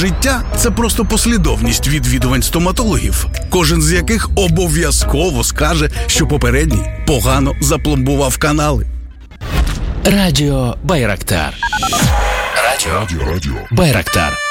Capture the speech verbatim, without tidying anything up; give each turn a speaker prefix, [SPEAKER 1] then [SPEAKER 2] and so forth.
[SPEAKER 1] життя – це просто послідовність відвідувань стоматологів, кожен з яких обов'язково скаже, що попередній погано запломбував канали.
[SPEAKER 2] Радіо Байрактар. Радіо, Радіо. Байрактар.